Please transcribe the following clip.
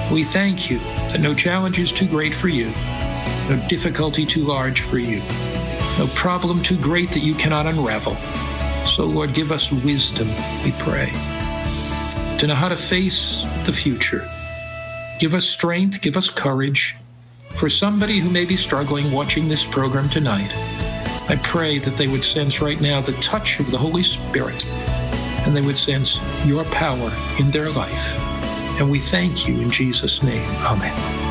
We thank you that no challenge is too great for you, no difficulty too large for you, no problem too great that you cannot unravel. So, Lord, give us wisdom, we pray, to know how to face the future. Give us strength, give us courage. For somebody who may be struggling watching this program tonight, I pray that they would sense right now the touch of the Holy Spirit, and they would sense your power in their life. And we thank you in Jesus' name. Amen.